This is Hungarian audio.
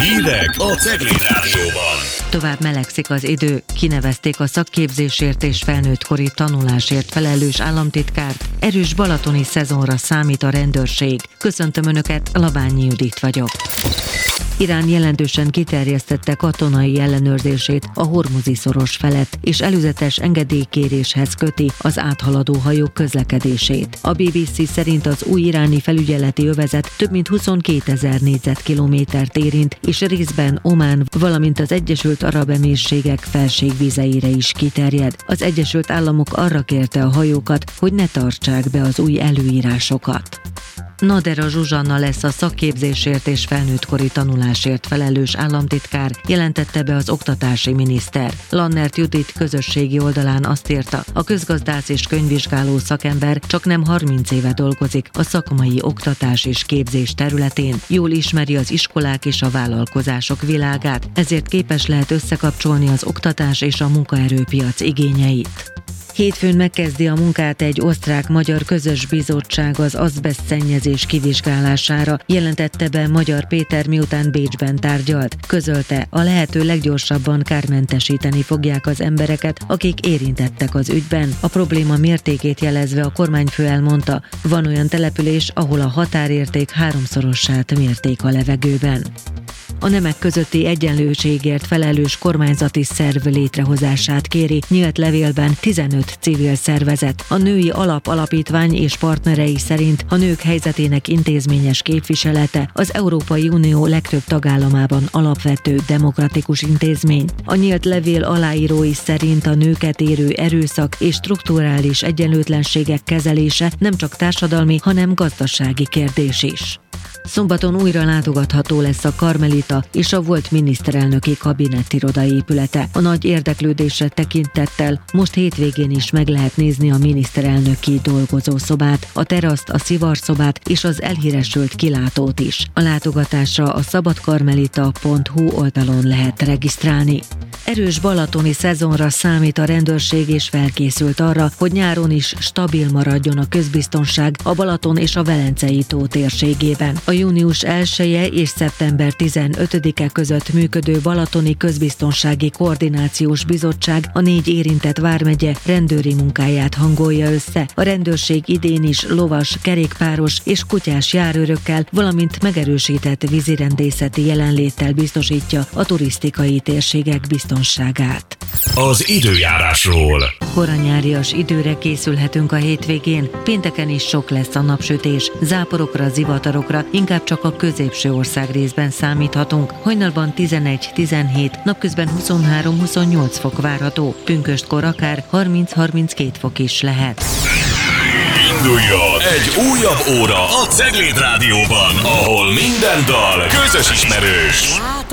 Hírek a Cegléd Rádióban. Tovább melegszik az idő, kinevezték a szakképzésért és felnőttkori tanulásért felelős államtitkárt, erős balatoni szezonra számít a rendőrség. Köszöntöm Önöket, Labányi Judit vagyok. Irán jelentősen kiterjesztette katonai ellenőrzését a Hormuzi-szoros felett, és előzetes engedélykéréshez köti az áthaladó hajók közlekedését. A BBC szerint az új iráni felügyeleti övezet több mint 22 000 négyzetkilométert érint, és részben Omán, valamint az Egyesült Arab Emírségek felségvizeire is kiterjed. Az Egyesült Államok arra kérte a hajókat, hogy ne tartsák be az új előírásokat. Nadera Zsuzsanna lesz a szakképzésért és felnőttkori tanulásért felelős államtitkár, jelentette be az oktatási miniszter. Lannert Judit közösségi oldalán azt írta, a közgazdász és könyvvizsgáló szakember csaknem 30 éve dolgozik a szakmai oktatás és képzés területén, jól ismeri az iskolák és a vállalkozások világát, ezért képes lehet összekapcsolni az oktatás és a munkaerőpiac igényeit. Hétfőn megkezdi a munkát egy osztrák-magyar közös bizottság az azbesztszennyezés kivizsgálására, jelentette be Magyar Péter, miután Bécsben tárgyalt. Közölte, a lehető leggyorsabban kármentesíteni fogják az embereket, akik érintettek az ügyben. A probléma mértékét jelezve a kormányfő elmondta, van olyan település, ahol a határérték 3-szorosát mérték a levegőben. A nemek közötti egyenlőségért felelős kormányzati szerv létrehozását kéri nyílt levélben 15 civil szervezet. A Női Alapítvány és partnerei szerint a nők helyzetének intézményes képviselete az Európai Unió legtöbb tagállamában alapvető demokratikus intézmény. A nyílt levél aláírói szerint a nőket érő erőszak és strukturális egyenlőtlenségek kezelése nem csak társadalmi, hanem gazdasági kérdés is. Szombaton újra látogatható lesz a Karmelita és a volt miniszterelnöki kabinettiroda épülete. A nagy érdeklődésre tekintettel most hétvégén is meg lehet nézni a miniszterelnöki dolgozószobát, a teraszt, a szivarszobát és az elhíresült kilátót is. A látogatásra a szabadkarmelita.hu oldalon lehet regisztrálni. Erős balatoni szezonra számít a rendőrség, és felkészült arra, hogy nyáron is stabil maradjon a közbiztonság a Balaton és a Velencei tó térségében. A június 1-e és szeptember 15-e között működő Balatoni Közbiztonsági Koordinációs Bizottság a 4 érintett vármegye rendőri munkáját hangolja össze. A rendőrség idén is lovas, kerékpáros és kutyás járőrökkel, valamint megerősített vízirendészeti jelenléttel biztosítja a turisztikai térségek biztonságát. Az időjárásról. Koranyárias időre készülhetünk a hétvégén, pénteken is sok lesz a napsütés, záporokra, zivatarokra, inkább csak a középső ország részben számíthatunk. Hajnalban 11-17, napközben 23-28 fok várható, pünköstkor akár 30-32 fok is lehet. Induljon egy újabb óra a Cegléd Rádióban, ahol minden dal közös ismerős.